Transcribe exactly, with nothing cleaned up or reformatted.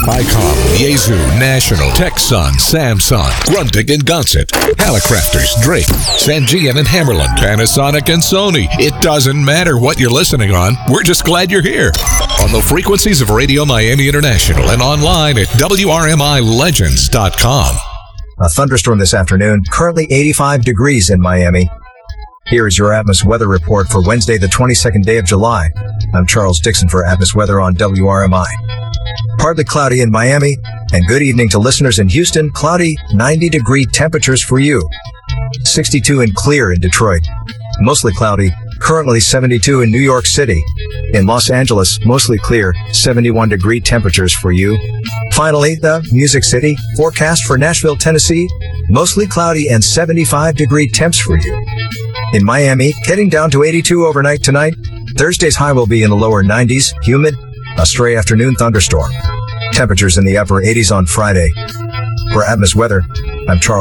ICOM, Yaesu, National, Texon, Samsung, Grundig and Gonset, Hallicrafters, Drake, Sangean and Hammerland, Panasonic and Sony. It doesn't matter what you're listening on. We're just glad you're here. On the frequencies of Radio Miami International and online at W R M I legends dot com. A thunderstorm this afternoon, currently eighty-five degrees in Miami. Here is your Atmos weather report for Wednesday, the twenty-second day of July. I'm Charles Dixon for Atmos Weather on W R M I. Partly cloudy in Miami, and good evening to listeners in Houston. Cloudy, ninety degree temperatures for you. sixty-two and clear in Detroit. Mostly cloudy, currently seventy-two in New York City. In Los Angeles, mostly clear, seventy-one degree temperatures for you. Finally, the Music City, forecast for Nashville, Tennessee, mostly cloudy and seventy-five degree temps for you. In Miami, getting down to eighty-two overnight tonight. Thursday's high will be in the lower nineties, humid, a stray afternoon thunderstorm. Temperatures in the upper eighties on Friday. For Atmos Weather, I'm Charles